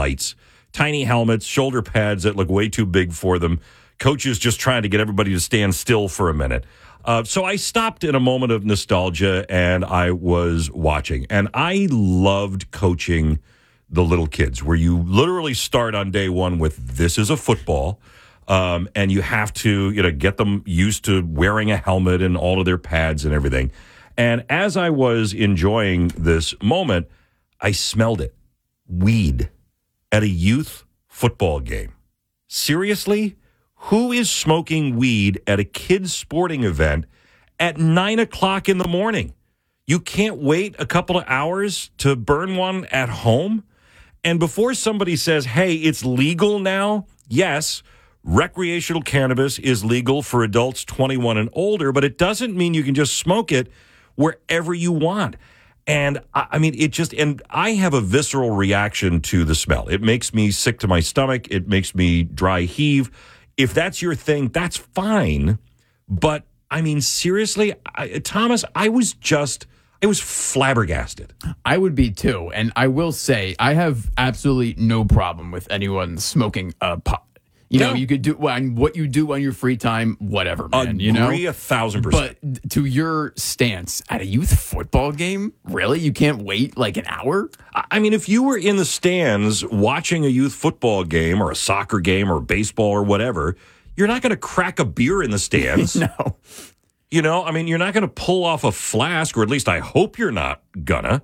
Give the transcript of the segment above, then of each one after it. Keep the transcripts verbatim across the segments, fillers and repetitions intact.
lights, tiny helmets, shoulder pads that look way too big for them. Coaches just trying to get everybody to stand still for a minute. Uh, so I stopped in a moment of nostalgia, and I was watching. And I loved coaching the little kids, where you literally start on day one with, this is a football, um, and you have to, you know, get them used to wearing a helmet and all of their pads and everything. And as I was enjoying this moment, I smelled it. Weed at a youth football game. Seriously? Who is smoking weed at a kid's sporting event at nine o'clock in the morning? You can't wait a couple of hours to burn one at home? And before somebody says, hey, it's legal now, yes, recreational cannabis is legal for adults twenty-one and older, but it doesn't mean you can just smoke it wherever you want. And I mean, it just, and I have a visceral reaction to the smell. It makes me sick to my stomach. It makes me dry heave. If that's your thing, that's fine. But I mean, seriously, I, Thomas, I was just, I was flabbergasted. I would be too. And I will say, I have absolutely no problem with anyone smoking a pot. You know, no. you could do well, what you do on your free time, whatever, man. Agree you know, a thousand percent. But to your stance at a youth football game, really, you can't wait like an hour? I mean, if you were in the stands watching a youth football game or a soccer game or baseball or whatever, you're not going to crack a beer in the stands. No, you know, I mean, you're not going to pull off a flask, or at least I hope you're not gonna.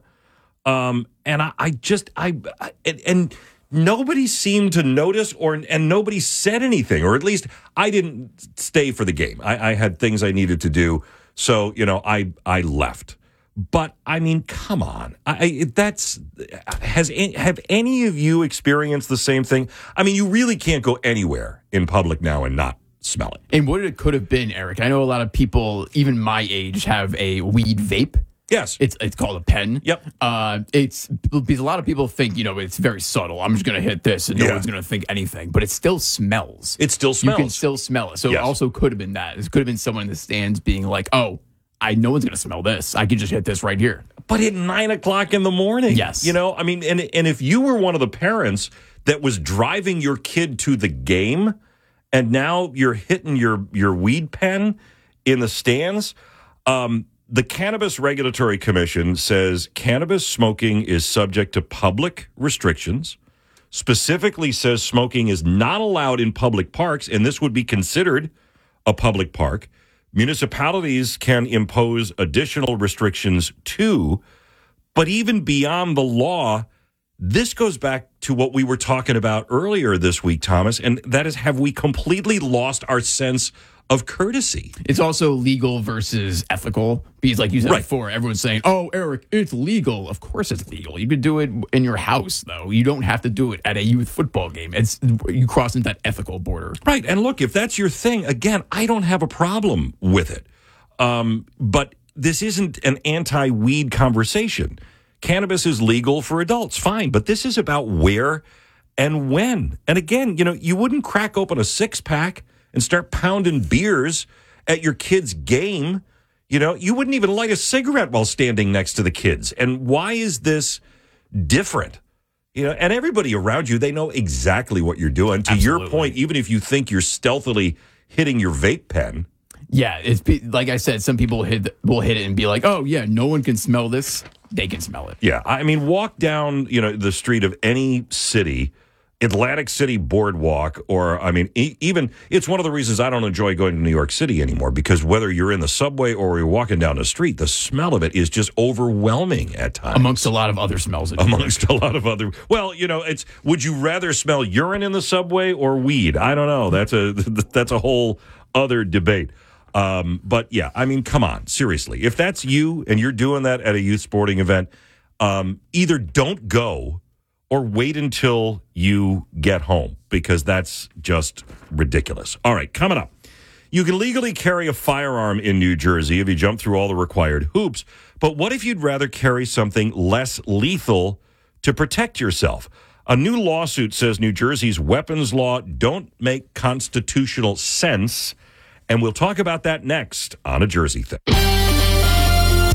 Um, and I, I just, I, I and. and Nobody seemed to notice, or and nobody said anything, or at least I didn't stay for the game. I, I had things I needed to do, so you know I I left. But I mean, come on, I, that's has have any of you experienced the same thing? I mean, you really can't go anywhere in public now and not smell it. And what it could have been, Eric. I know a lot of people, even my age, have a weed vape. Yes. It's it's called a pen. Yep. Uh, it's because a lot of people think, you know, it's very subtle. I'm just going to hit this and no yeah. one's going to think anything. But it still smells. It still smells. You can still smell it. So yes. it also could have been that. It could have been someone in the stands being like, oh, I no one's going to smell this. I can just hit this right here. But at nine o'clock in the morning. Yes. You know, I mean, and and if you were one of the parents that was driving your kid to the game and now you're hitting your, your weed pen in the stands, um, the Cannabis Regulatory Commission says cannabis smoking is subject to public restrictions, specifically says smoking is not allowed in public parks, and this would be considered a public park. Municipalities can impose additional restrictions too, but even beyond the law, this goes back to what we were talking about earlier this week, Thomas, and that is, have we completely lost our sense of courtesy? It's also legal versus ethical, because like you said right. before, everyone's saying, oh, Eric, it's legal. Of course it's legal. You could do it in your house, though. You don't have to do it at a youth football game. It's you cross into that ethical border. Right. And look, if that's your thing, again, I don't have a problem with it. Um, but this isn't an anti-weed conversation. Cannabis is legal for adults, fine. But this is about where and when. And again, you know, you wouldn't crack open a six-pack and start pounding beers at your kid's game. You know, you wouldn't even light a cigarette while standing next to the kids. And why is this different? You know, and everybody around you, they know exactly what you're doing. To Absolutely. your point, even if you think you're stealthily hitting your vape pen. Yeah, it's like I said, some people hit will hit it and be like, oh, yeah, no one can smell this. They can smell it. Yeah, I mean, walk down, you know, the street of any city, Atlantic City Boardwalk, or, I mean, e- even, it's one of the reasons I don't enjoy going to New York City anymore, because whether you're in the subway or you're walking down the street, the smell of it is just overwhelming at times. Amongst a lot of other smells. Amongst a lot of other, well, you know, it's, would you rather smell urine in the subway or weed? I don't know. That's a, that's a whole other debate. Um, but yeah, I mean, come on, seriously. If that's you and you're doing that at a youth sporting event, um, either don't go or wait until you get home, because that's just ridiculous. All right, coming up. You can legally carry a firearm in New Jersey if you jump through all the required hoops. But what if you'd rather carry something less lethal to protect yourself? A new lawsuit says New Jersey's weapons law don't make constitutional sense. And we'll talk about that next on A Jersey Thing.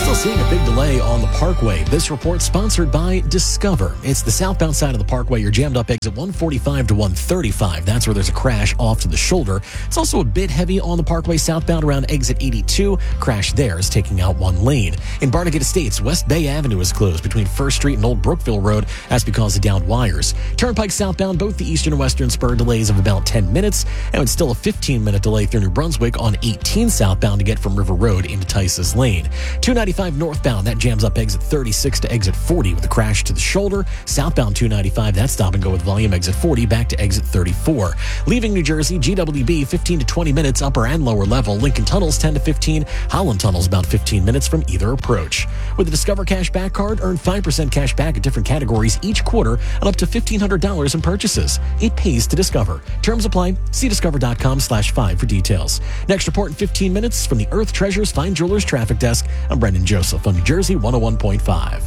Still seeing a big delay on the Parkway. This report sponsored by Discover. It's the southbound side of the Parkway. You're jammed up exit one forty-five to one thirty-five. That's where there's a crash off to the shoulder. It's also a bit heavy on the Parkway southbound around exit eighty-two. Crash there is taking out one lane. In Barnegat Estates, West Bay Avenue is closed between First Street and Old Brookville Road. That's because of downed wires. Turnpike southbound, both the eastern and western spur delays of about ten minutes. And it's still a fifteen minute delay through New Brunswick on eighteen southbound to get from River Road into Tice's Lane. two ninety-five northbound, that jams up exit thirty-six to exit forty with a crash to the shoulder. Southbound two ninety-five, that stop and go with volume exit forty back to exit thirty-four. Leaving New Jersey, G W B fifteen to twenty minutes upper and lower level. Lincoln Tunnels ten to fifteen. Holland Tunnels about fifteen minutes from either approach. With the Discover Cash Back card, earn five percent cash back at different categories each quarter and up to fifteen hundred dollars in purchases. It pays to Discover. Terms apply. See discover.com slash five for details. Next report in fifteen minutes from the Earth Treasures Fine Jewelers Traffic Desk. I'm Brendan Joseph on New Jersey one oh one point five.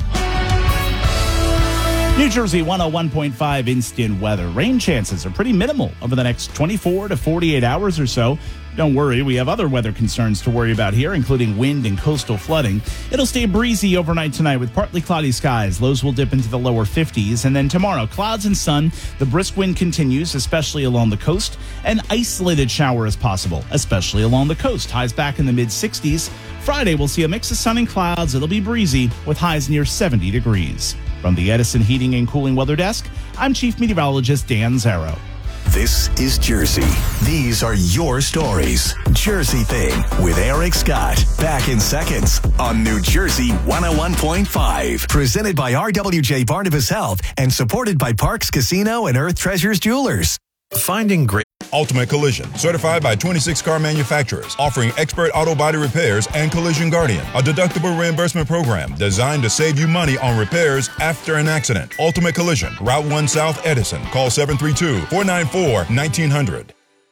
New Jersey one oh one point five instant weather. Rain chances are pretty minimal over the next twenty-four to forty-eight hours or so. Don't worry, we have other weather concerns to worry about here, including wind and coastal flooding. It'll stay breezy overnight tonight with partly cloudy skies. Lows will dip into the lower fifties. And then tomorrow, clouds and sun. The brisk wind continues, especially along the coast. An isolated shower is possible, especially along the coast. Highs back in the mid-sixties. Friday, we'll see a mix of sun and clouds. It'll be breezy with highs near seventy degrees. From the Edison Heating and Cooling Weather Desk, I'm Chief Meteorologist Dan Zarrow. This is Jersey. These are your stories. Jersey Thing with Eric Scott. Back in seconds on New Jersey one oh one point five. Presented by R W J Barnabas Health and supported by Parks Casino and Earth Treasures Jewelers. Finding great. Ultimate Collision, certified by twenty-six car manufacturers, offering expert auto body repairs and Collision Guardian, a deductible reimbursement program designed to save you money on repairs after an accident. Ultimate Collision, Route one South, Edison. Call seven three two, four nine four, one nine zero zero.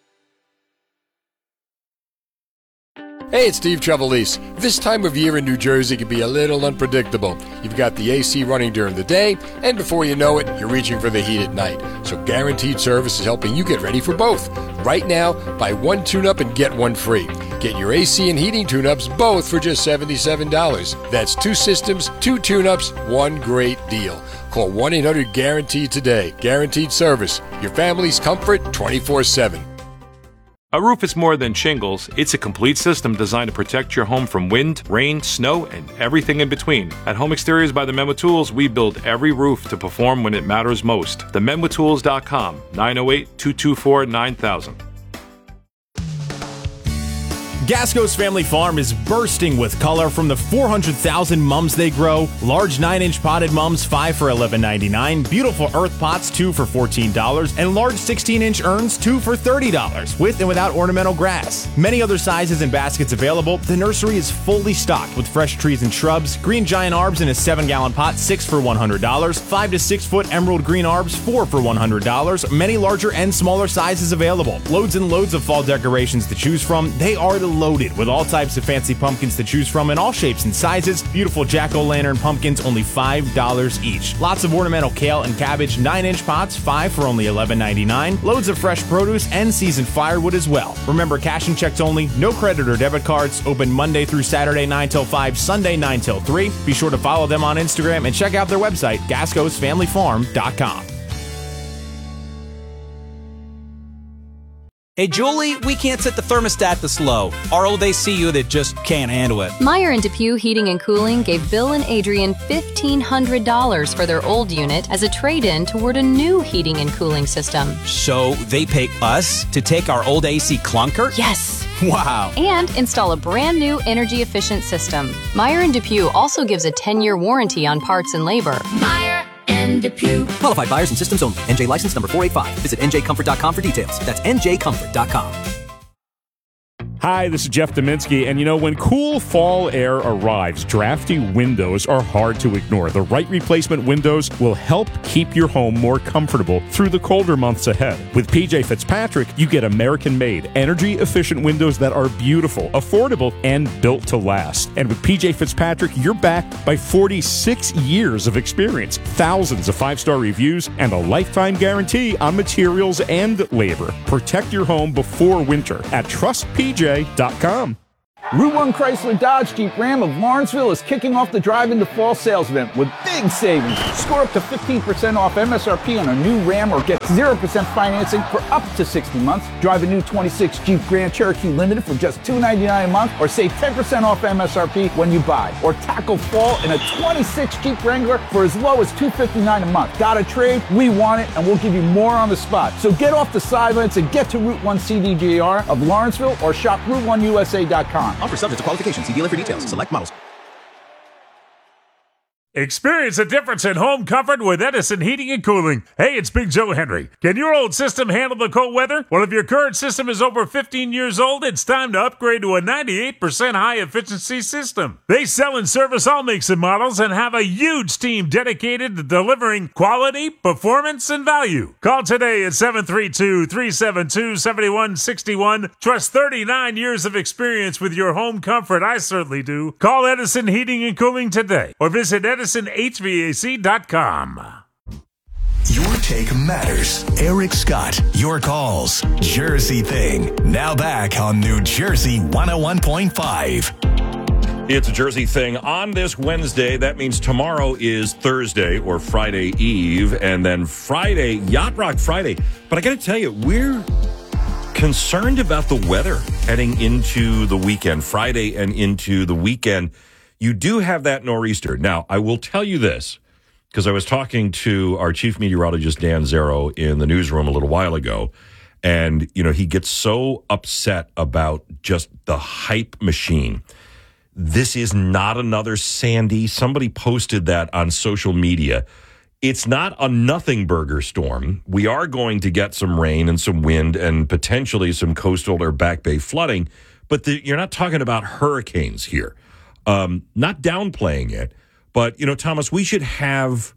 Hey, it's Steve Trevelise. This time of year in New Jersey can be a little unpredictable. You've got the A C running during the day, and before you know it, you're reaching for the heat at night. So Guaranteed Service is helping you get ready for both. Right now, buy one tune-up and get one free. Get your A C and heating tune-ups both for just seventy-seven dollars. That's two systems, two tune-ups, one great deal. Call one eight hundred guaranteed today. Guaranteed Service. Your family's comfort twenty-four seven. A roof is more than shingles. It's a complete system designed to protect your home from wind, rain, snow, and everything in between. At Home Exteriors by the Menwa Tools, we build every roof to perform when it matters most. the menwa tools dot com, nine oh eight, two two four, nine thousand. Gasco's Family Farm is bursting with color from the four hundred thousand mums they grow. Large nine inch potted mums, five for eleven ninety-nine. Beautiful earth pots, two for fourteen dollars. And large sixteen inch urns, two for thirty dollars, with and without ornamental grass. Many other sizes and baskets available. The nursery is fully stocked with fresh trees and shrubs. Green giant arbs in a seven gallon pot, six for one hundred dollars. five to six foot emerald green arbs, four for one hundred dollars. Many larger and smaller sizes available. Loads and loads of fall decorations to choose from. They are the loaded with all types of fancy pumpkins to choose from in all shapes and sizes. Beautiful jack-o'-lantern pumpkins, only five dollars each. Lots of ornamental kale and cabbage, nine inch pots, five for only eleven ninety-nine. Loads of fresh produce and seasoned firewood as well. Remember, cash and checks only, no credit or debit cards. Open Monday through Saturday nine till five, Sunday nine till three. Be sure to follow them on Instagram and check out their website, gascos family farm dot com. Hey, Julie, we can't set the thermostat this low. Our old A C unit just can't handle it. Meyer and Depew Heating and Cooling gave Bill and Adrian fifteen hundred dollars for their old unit as a trade-in toward a new heating and cooling system. So they pay us to take our old A C clunker? Yes. Wow. And install a brand new energy-efficient system. Meyer and Depew also gives a ten-year warranty on parts and labor. Meyer and Depew. Qualified buyers and systems only. N J license number four eight five. Visit N J comfort dot com for details. That's N J comfort dot com. Hi, this is Jeff Dominski, and you know, when cool fall air arrives, drafty windows are hard to ignore. The right replacement windows will help keep your home more comfortable through the colder months ahead. With P J Fitzpatrick, you get American-made, energy-efficient windows that are beautiful, affordable, and built to last. And with P J Fitzpatrick, you're backed by forty-six years of experience, thousands of five-star reviews, and a lifetime guarantee on materials and labor. Protect your home before winter at trust p j dot com. Route one Chrysler Dodge Jeep Ram of Lawrenceville is kicking off the Drive into Fall sales event with big savings. Score up to fifteen percent off M S R P on a new Ram or get zero percent financing for up to sixty months. Drive a new twenty-six Jeep Grand Cherokee Limited for just two hundred ninety-nine dollars a month or save ten percent off M S R P when you buy. Or tackle fall in a twenty-six Jeep Wrangler for as low as two hundred fifty-nine dollars a month. Got a trade? We want it, and we'll give you more on the spot. So get off the sidelines and get to Route one C D G R of Lawrenceville or shop route one U S A dot com. Offer subject to qualification. See dealer for details. Select models. Experience a difference in home comfort with Edison Heating and Cooling. Hey, it's Big Joe Henry. Can your old system handle the cold weather? Well, if your current system is over fifteen years old, it's time to upgrade to a ninety-eight percent high-efficiency system. They sell and service all makes and models and have a huge team dedicated to delivering quality, performance, and value. Call today at seven three two, three seven two, seven one six one. Trust thirty-nine years of experience with your home comfort. I certainly do. Call Edison Heating and Cooling today or visit Edison H V A C dot com. Your take matters. Eric Scott, your calls. Jersey Thing. Now back on New Jersey one oh one point five. It's a Jersey Thing on this Wednesday. That means tomorrow is Thursday or Friday Eve, and then Friday, Yacht Rock Friday. But I got to tell you, we're concerned about the weather heading into the weekend, Friday and into the weekend. You do have that nor'easter. Now, I will tell you this, because I was talking to our chief meteorologist, Dan Zero, in the newsroom a little while ago, and, you know, he gets so upset about just the hype machine. This is not another Sandy. Somebody posted that on social media. It's not a nothing burger storm. We are going to get some rain and some wind and potentially some coastal or back bay flooding, but the, you're not talking about hurricanes here. Um, not downplaying it, but, you know, Thomas, we should have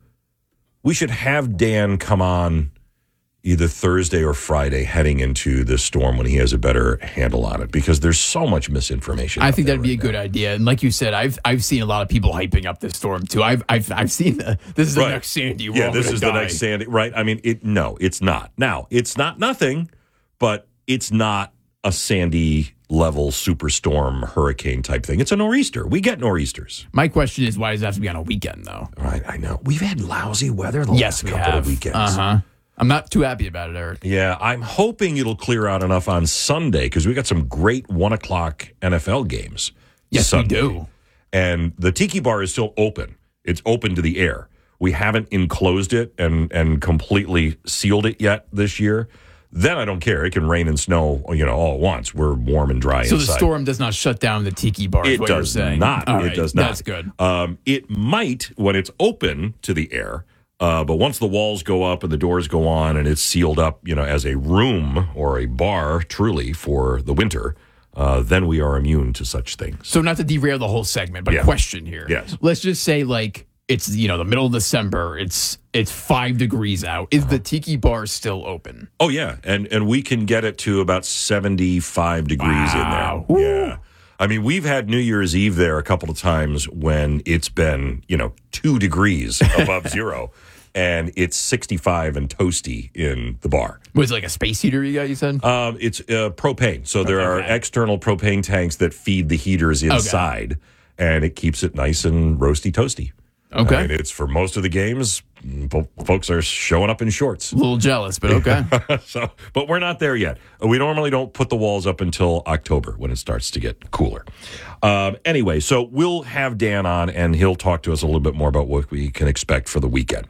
we should have Dan come on either Thursday or Friday heading into this storm when he has a better handle on it, because there's so much misinformation. I think that'd be a good idea. And like you said, I've I've seen a lot of people hyping up this storm too. I've I've I've seen the, this is the Right. next Sandy. We're Yeah, all this gonna is die. the next Sandy. Right. I mean, it. No, it's not. Now, it's not nothing, but it's not a Sandy level superstorm hurricane type thing. It's a nor'easter. We get nor'easters. My question is, why does it have to be on a weekend though? Right, I know. We've had lousy weather the yes, last we couple have. of weekends. Uh-huh. I'm not too happy about it, Eric. Yeah, I'm hoping it'll clear out enough on Sunday, because we got some great one o'clock N F L games. Yes, Sunday. we do. And the Tiki Bar is still open. It's open to the air. We haven't enclosed it and, and completely sealed it yet this year. Then I don't care. It can rain and snow, you know, all at once. We're warm and dry So inside. the storm does not shut down the Tiki Bar, is It what you're does saying. not. All It right, does not. That's good. Um, it might when it's open to the air, uh, but once the walls go up and the doors go on and it's sealed up, you know, as a room or a bar, truly, for the winter, uh, then we are immune to such things. So not to derail the whole segment, but Yeah. question here. Yes. Let's just say like it's, you know, the middle of December. It's it's five degrees out. Is the Tiki Bar still open? Oh, yeah. And and we can get it to about seventy-five degrees Wow. in there. Yeah. I mean, we've had New Year's Eve there a couple of times when it's been, you know, two degrees above zero. And it's sixty-five and toasty in the bar. Was it like a space heater you got, you said? Um, it's uh, propane. So there are Okay. external propane tanks that feed the heaters inside, and it keeps it nice and roasty toasty. Okay. And it's for most of the games, po- folks are showing up in shorts. A little jealous, but okay. so, but we're not there yet. We normally don't put the walls up until October when it starts to get cooler. Um, anyway, so we'll have Dan on, and he'll talk to us a little bit more about what we can expect for the weekend.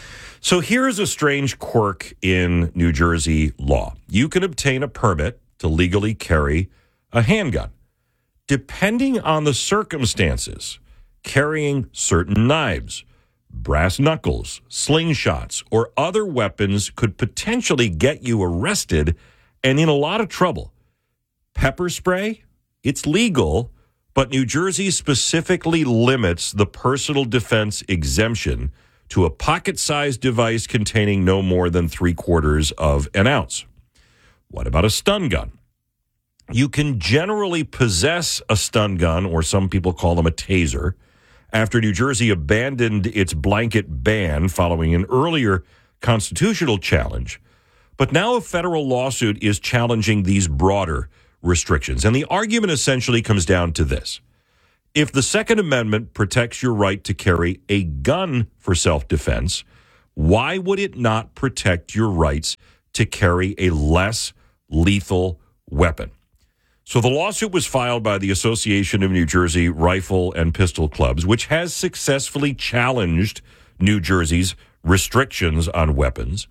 So here's a strange quirk in New Jersey law. You can obtain a permit to legally carry a handgun. Depending on the circumstances, carrying certain knives, brass knuckles, slingshots, or other weapons could potentially get you arrested and in a lot of trouble. Pepper spray, it's legal, but New Jersey specifically limits the personal defense exemption to a pocket-sized device containing no more than three quarters of an ounce. What about a stun gun? You can generally possess a stun gun, or some people call them a taser, after New Jersey abandoned its blanket ban following an earlier constitutional challenge. But now a federal lawsuit is challenging these broader restrictions. And the argument essentially comes down to this. If the Second Amendment protects your right to carry a gun for self-defense, why would it not protect your rights to carry a less lethal weapon? So the lawsuit was filed by the Association of New Jersey Rifle and Pistol Clubs, which has successfully challenged New Jersey's restrictions on weapons.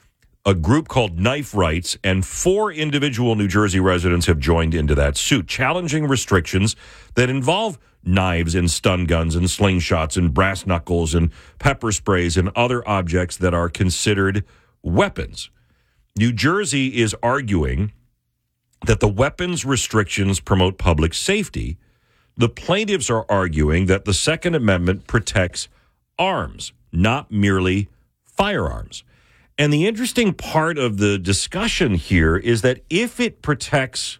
A group called Knife Rights and four individual New Jersey residents have joined into that suit, challenging restrictions that involve knives and stun guns and slingshots and brass knuckles and pepper sprays and other objects that are considered weapons. New Jersey is arguing that the weapons restrictions promote public safety. The plaintiffs are arguing that the Second Amendment protects arms, not merely firearms. And the interesting part of the discussion here is that if it protects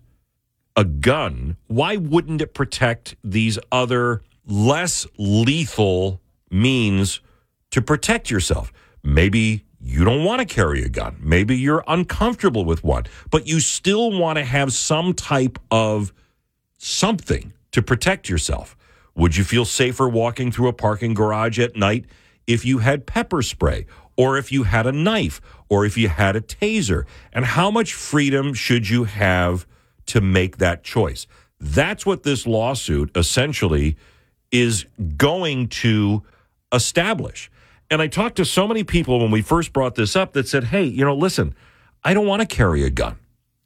a gun, why wouldn't it protect these other less lethal means to protect yourself? Maybe you don't want to carry a gun. Maybe you're uncomfortable with one, but you still want to have some type of something to protect yourself. Would you feel safer walking through a parking garage at night if you had pepper spray, or if you had a knife, or if you had a taser? And how much freedom should you have to make that choice? That's what this lawsuit essentially is going to establish. And I talked to so many people when we first brought this up that said, hey, you know, listen, I don't want to carry a gun,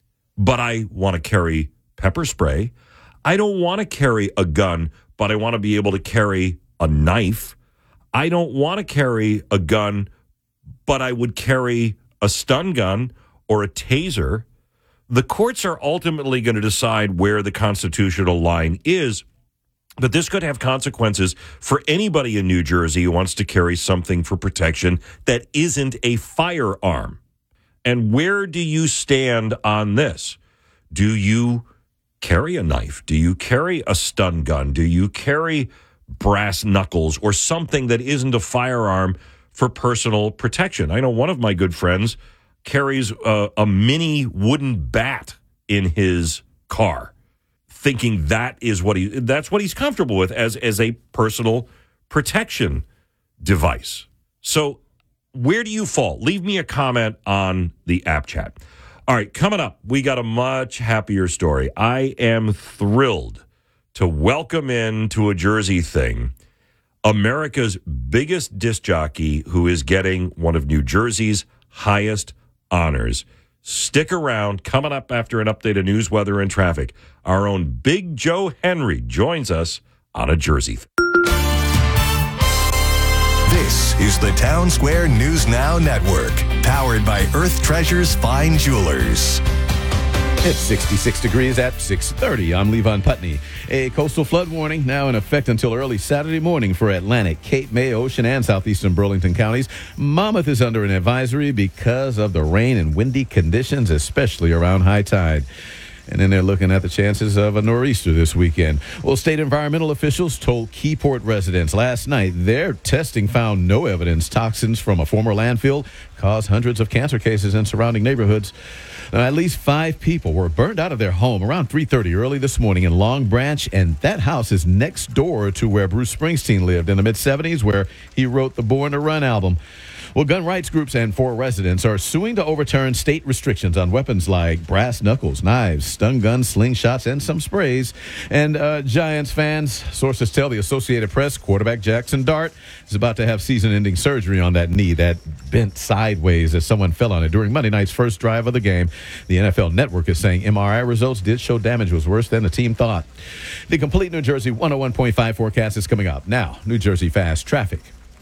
but I want to carry pepper spray. I don't want to carry a gun, but I want to be able to carry a knife. I don't want to carry a gun, but I would carry a stun gun or a taser. The courts are ultimately going to decide where the constitutional line is, but this could have consequences for anybody in New Jersey who wants to carry something for protection that isn't a firearm. And where do you stand on this? Do you carry a knife? Do you carry a stun gun? Do you carry brass knuckles or something that isn't a firearm for personal protection? I know one of my good friends carries a, a mini wooden bat in his car, thinking that is what he that's what he's comfortable with as as a personal protection device. So where do you fall? Leave me a comment on the app chat. All right, coming up, we got a much happier story. I am thrilled to welcome in to a Jersey thing America's biggest disc jockey who is getting one of New Jersey's highest honors. Stick around. Coming up after an update of news, weather, and traffic, our own Big Joe Henry joins us on a Jersey thing. This is the Town Square News Now Network, powered by Earth Treasures Fine Jewelers. It's sixty-six degrees at six thirty. I'm Levon Putney. A coastal flood warning now in effect until early Saturday morning for Atlantic, Cape May, Ocean, and southeastern Burlington counties. Monmouth is under an advisory because of the rain and windy conditions, especially around high tide. And then they're looking at the chances of a nor'easter this weekend. Well, state environmental officials told Keyport residents last night their testing found no evidence toxins from a former landfill caused hundreds of cancer cases in surrounding neighborhoods. Now, at least five people were burned out of their home around three thirty early this morning in Long Branch, and that house is next door to where Bruce Springsteen lived in the mid-seventies, where he wrote the Born to Run album. Well, gun rights groups and four residents are suing to overturn state restrictions on weapons like brass knuckles, knives, stun guns, slingshots, and some sprays. And uh, Giants fans, sources tell the Associated Press, quarterback Jackson Dart is about to have season-ending surgery on that knee that bent sideways as someone fell on it during Monday night's first drive of the game. The N F L Network is saying M R I results did show damage was worse than the team thought. The complete New Jersey one oh one point five forecast is coming up. Now, New Jersey Fast Traffic.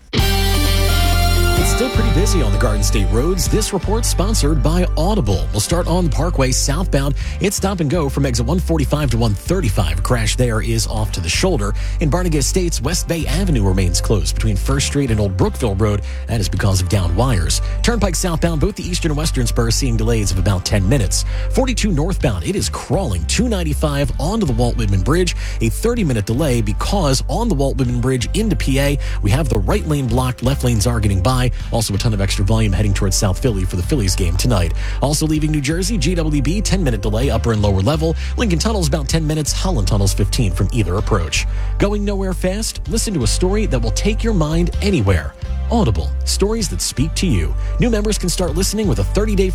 It's still pretty busy on the Garden State roads. This report sponsored by Audible. We'll start on the Parkway southbound. It's stop and go from exit one forty-five to one thirty-five. A crash there is off to the shoulder. In Barnegat Estates, West Bay Avenue remains closed between First Street and Old Brookville Road. That is because of downed wires. Turnpike southbound, both the eastern and western spurs seeing delays of about ten minutes. forty-two northbound, it is crawling. two ninety-five onto the Walt Whitman Bridge. A thirty-minute delay because on the Walt Whitman Bridge into P A, we have the right lane blocked. Left lanes are getting by. Also a ton of extra volume heading towards South Philly for the Phillies game tonight. Also leaving New Jersey, G W B, ten-minute delay, upper and lower level. Lincoln Tunnel's about ten minutes, Holland Tunnel's fifteen from either approach. Going nowhere fast? Listen to a story that will take your mind anywhere. Audible, stories that speak to you. New members can start listening with a thirty-day